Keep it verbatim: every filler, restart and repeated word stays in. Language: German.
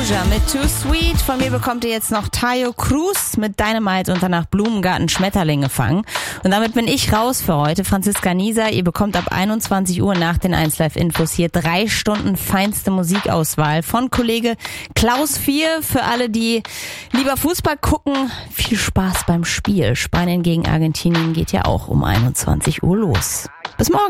Doja mit Too Sweet. Von mir bekommt ihr jetzt noch Tayo Cruz mit Dynamite und danach Blumengarten Schmetterlinge fangen. Und damit bin ich raus für heute. Franziska Nieser, ihr bekommt ab einundzwanzig Uhr nach den eins Live Infos hier drei Stunden feinste Musikauswahl von Kollege Klaus vier. Für alle, die lieber Fußball gucken, viel Spaß beim Spiel. Spanien gegen Argentinien geht ja auch um einundzwanzig Uhr los. Bis morgen.